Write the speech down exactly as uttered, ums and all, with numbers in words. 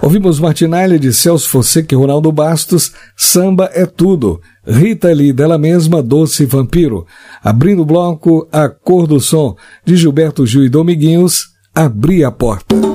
Ouvimos Martinalha de Celso Fonseca e Ronaldo Bastos, Samba é Tudo. Rita Lee, dela mesma, Doce Vampiro. Abrindo o bloco, A Cor do Som, de Gilberto Gil e Dominguinhos, Abri a Porta.